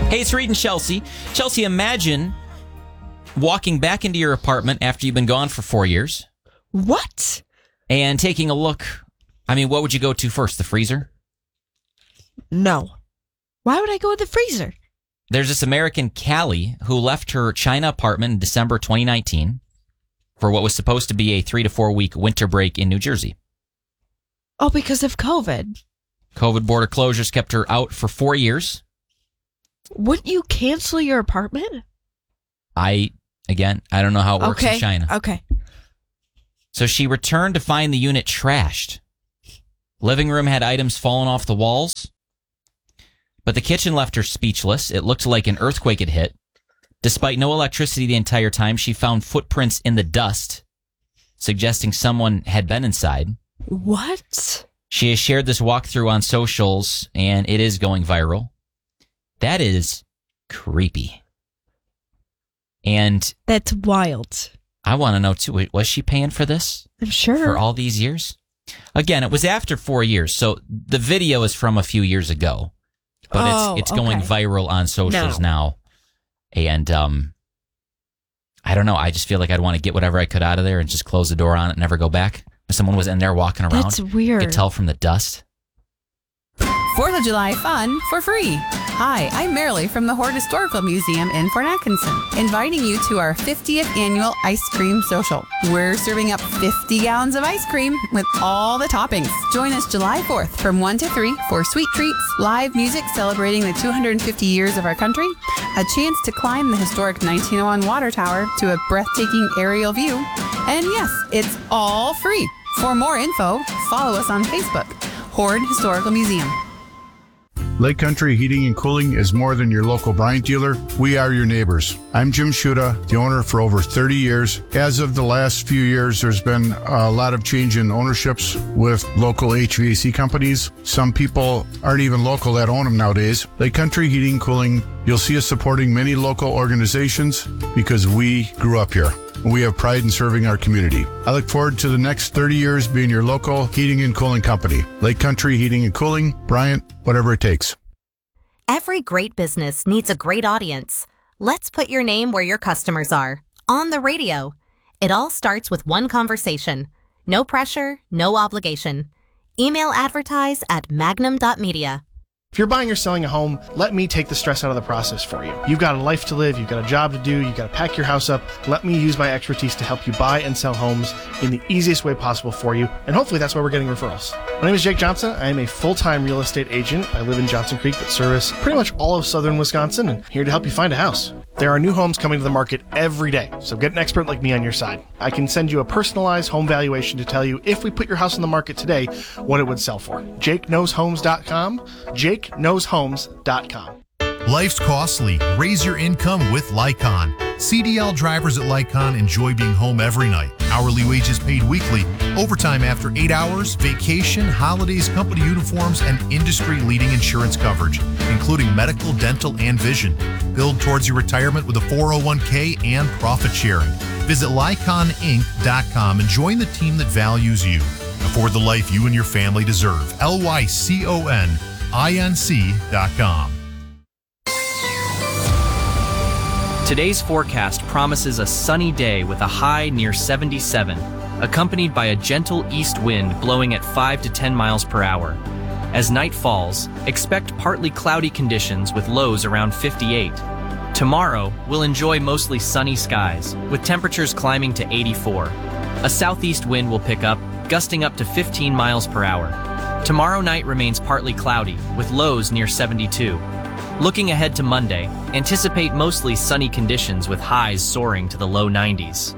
Hey, it's Reed and Chelsea. Chelsea, imagine walking back into your apartment after you've been gone for 4 years. What? And taking a look. I mean, what would you go to first? The freezer? No. Why would I go to the freezer? There's this American, Callie, who left her China apartment in December 2019 for what was supposed to be a 3 to 4 week winter break in New Jersey. Oh, because of COVID. COVID border closures kept her out for 4 years. Wouldn't you cancel your apartment? I don't know how it works in China. Okay. So she returned to find the unit trashed. Living room had items falling off the walls. But the kitchen left her speechless. It looked like an earthquake had hit. Despite no electricity the entire time, she found footprints in the dust, suggesting someone had been inside. What? She has shared this walkthrough on socials, and it is going viral. That is creepy. And that's wild. I want to know, too, was she paying for this? I'm sure. For all these years? Again, it was after 4 years, so the video is from a few years ago. But it's going viral on socials now. And I don't know. I just feel like I'd want to get whatever I could out of there and just close the door on it and never go back. If someone was in there walking around. That's weird. You could tell from the dust. 4th of July fun for free. Hi, I'm Marilee from the Hoard Historical Museum in Fort Atkinson, inviting you to our 50th annual ice cream social. We're serving up 50 gallons of ice cream with all the toppings. Join us July 4th from 1 to 3 for sweet treats, live music celebrating the 250 years of our country, a chance to climb the historic 1901 water tower to a breathtaking aerial view, and yes, it's all free. For more info, follow us on Facebook, Hoard Historical Museum. Lake Country Heating and Cooling is more than your local Bryant dealer. We are your neighbors. I'm Jim Schuda, the owner for over 30 years. As of the last few years, there's been a lot of change in ownerships with local HVAC companies. Some people aren't even local that own them nowadays. Lake Country Heating and Cooling, you'll see us supporting many local organizations because we grew up here. We have pride in serving our community. I look forward to the next 30 years being your local heating and cooling company. Lake Country Heating and Cooling, Bryant, whatever it takes. Every great business needs a great audience. Let's put your name where your customers are. On the radio. It all starts with one conversation. No pressure, no obligation. Email advertise at magnum.media. If you're buying or selling a home, let me take the stress out of the process for you. You've got a life to live, you've got a job to do, you've got to pack your house up. Let me use my expertise to help you buy and sell homes in the easiest way possible for you, and hopefully that's why we're getting referrals. My name is Jake Johnson. I am a full-time real estate agent. I live in Johnson Creek, but service pretty much all of southern Wisconsin, and here to help you find a house. There are new homes coming to the market every day, so get an expert like me on your side. I can send you a personalized home valuation to tell you if we put your house on the market today, what it would sell for. JakeKnowsHomes.com, JakeKnowsHomes.com. Life's costly. Raise your income with Lycon. CDL drivers at Lycon enjoy being home every night. Hourly wages paid weekly, overtime after 8 hours, vacation, holidays, company uniforms, and industry-leading insurance coverage, including medical, dental, and vision. Build towards your retirement with a 401k and profit sharing. Visit LyconInc.com and join the team that values you. Afford the life you and your family deserve. LYCONINC.com. Today's forecast promises a sunny day with a high near 77, accompanied by a gentle east wind blowing at 5 to 10 miles per hour. As night falls, expect partly cloudy conditions with lows around 58. Tomorrow, we'll enjoy mostly sunny skies, with temperatures climbing to 84. A southeast wind will pick up, gusting up to 15 miles per hour. Tomorrow night remains partly cloudy, with lows near 72. Looking ahead to Monday, anticipate mostly sunny conditions with highs soaring to the low 90s.